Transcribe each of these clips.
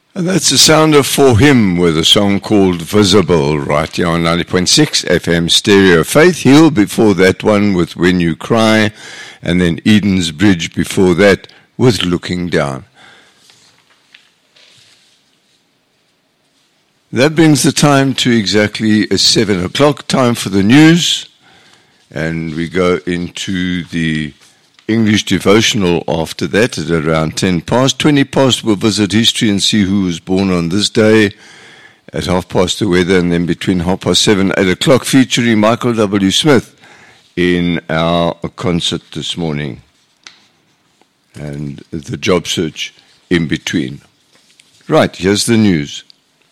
And that's the sound of For Him with a song called Visible, right here on 90.6 FM Stereo. Faith Hill before that one with When You Cry, and then Eden's Bridge before that with Looking Down. That brings the time to exactly 7 o'clock, time for the news, and we go into the English devotional after that at around 10 past. 20 past we'll visit history and see who was born on this day. At half past the weather, and then between 7:30 and 8 o'clock featuring Michael W. Smith in our concert this morning. And the job search in between. Right, here's the news.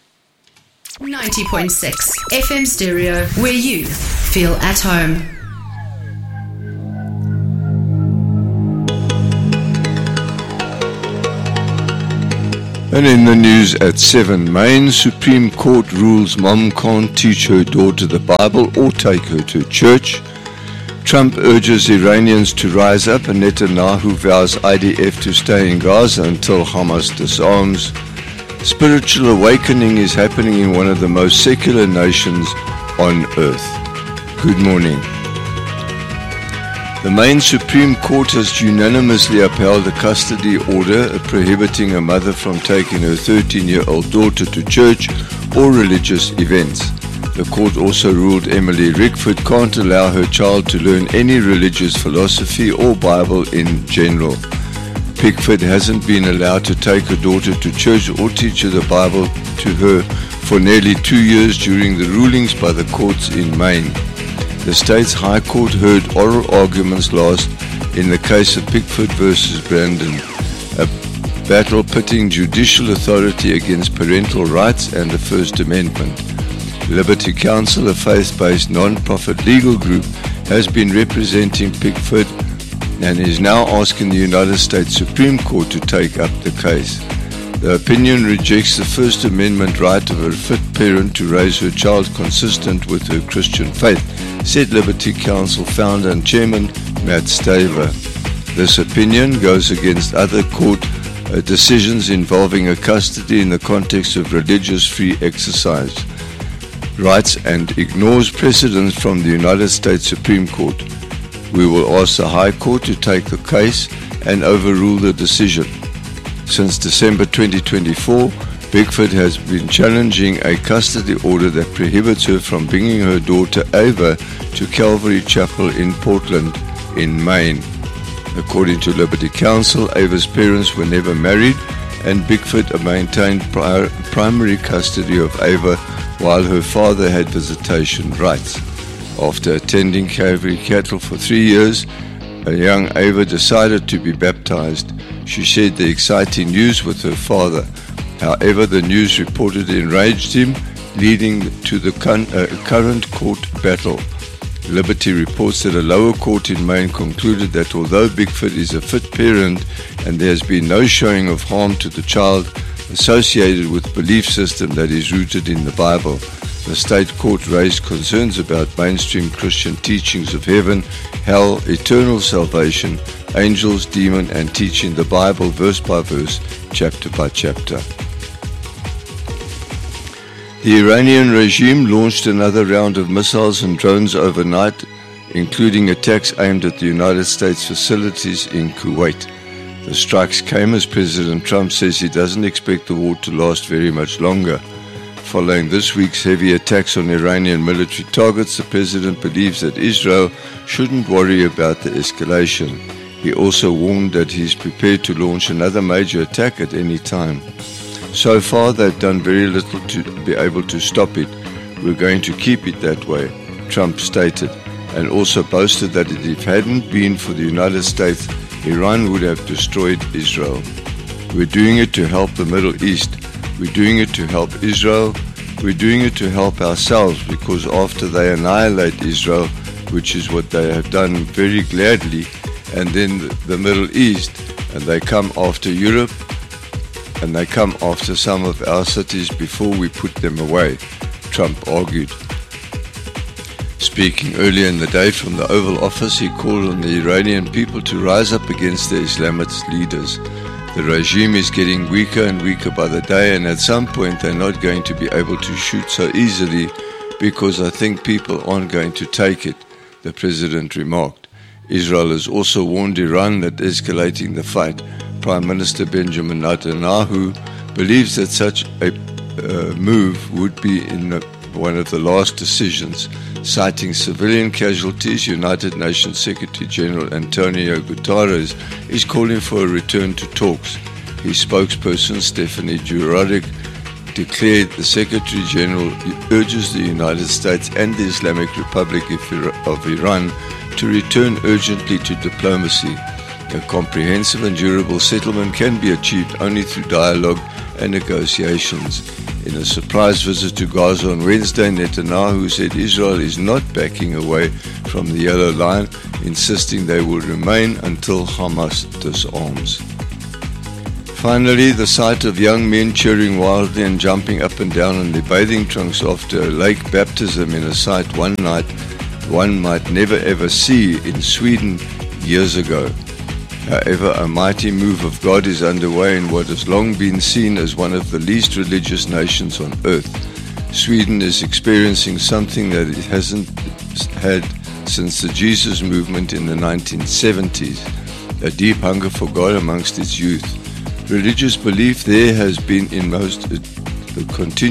90.6 FM Stereo, where you feel at home. And in the news at 7, Maine Supreme Court rules mom can't teach her daughter the Bible or take her to church. Trump urges Iranians to rise up, and Netanyahu vows IDF to stay in Gaza until Hamas disarms. Spiritual awakening is happening in one of the most secular nations on earth. Good morning. The Maine Supreme Court has unanimously upheld a custody order prohibiting a mother from taking her 13-year-old daughter to church or religious events. The court also ruled Emily Rickford can't allow her child to learn any religious philosophy or Bible in general. Pickford hasn't been allowed to take her daughter to church or teach her the Bible to her for nearly 2 years during the rulings by the courts in Maine. The state's High Court heard oral arguments last in the case of Pickford versus Brandon, a battle pitting judicial authority against parental rights and the First Amendment. Liberty Counsel, a faith-based non-profit legal group, has been representing Pickford and is now asking the United States Supreme Court to take up the case. The opinion rejects the First Amendment right of a fit parent to raise her child consistent with her Christian faith, said Liberty Counsel founder and chairman Matt Staver. This opinion goes against other court decisions involving a custody in the context of religious free exercise rights and ignores precedents from the United States Supreme Court. We will ask the High Court to take the case and overrule the decision. Since December 2024, Pickford has been challenging a custody order that prohibits her from bringing her daughter Ava to Calvary Chapel in Portland, in Maine. According to Liberty Counsel, Ava's parents were never married, and Pickford maintained primary custody of Ava while her father had visitation rights. After attending Calvary Chapel for 3 years, a young Ava decided to be baptized. She shared the exciting news with her father. However, the news reported enraged him, leading to the current court battle. Liberty reports that a lower court in Maine concluded that although Pickford is a fit parent and there has been no showing of harm to the child associated with belief system that is rooted in the Bible, the state court raised concerns about mainstream Christian teachings of heaven, hell, eternal salvation, angels, demon, and teaching the Bible verse by verse, chapter by chapter. The Iranian regime launched another round of missiles and drones overnight, including attacks aimed at the United States facilities in Kuwait. The strikes came as President Trump says he doesn't expect the war to last very much longer. Following this week's heavy attacks on Iranian military targets, the president believes that Israel shouldn't worry about the escalation. He also warned that he is prepared to launch another major attack at any time. So far, they've done very little to be able to stop it. We're going to keep it that way, Trump stated, and also boasted that if it hadn't been for the United States, Iran would have destroyed Israel. We're doing it to help the Middle East. We're doing it to help Israel. We're doing it to help ourselves, because after they annihilate Israel, which is what they have done very gladly, and then the Middle East, and they come after Europe, and they come after some of our cities before we put them away, Trump argued. Speaking earlier in the day from the Oval Office, he called on the Iranian people to rise up against the Islamist leaders. The regime is getting weaker and weaker by the day, and at some point they're not going to be able to shoot so easily because I think people aren't going to take it, the president remarked. Israel has also warned Iran that escalating the fight. Prime Minister Benjamin Netanyahu believes that such a move would be one of the last decisions. Citing civilian casualties, United Nations Secretary General Antonio Guterres is calling for a return to talks. His spokesperson, Stephanie Dujarric, declared the Secretary General urges the United States and the Islamic Republic of Iran to return urgently to diplomacy. A comprehensive and durable settlement can be achieved only through dialogue and negotiations. In a surprise visit to Gaza on Wednesday, Netanyahu said Israel is not backing away from the yellow line, insisting they will remain until Hamas disarms. Finally, the sight of young men cheering wildly and jumping up and down in their bathing trunks after a lake baptism in a sight one might never ever see in Sweden years ago. However, a mighty move of God is underway in what has long been seen as one of the least religious nations on earth. Sweden is experiencing something that it hasn't had since the Jesus movement in the 1970s, a deep hunger for God amongst its youth. Religious belief there has been in most continued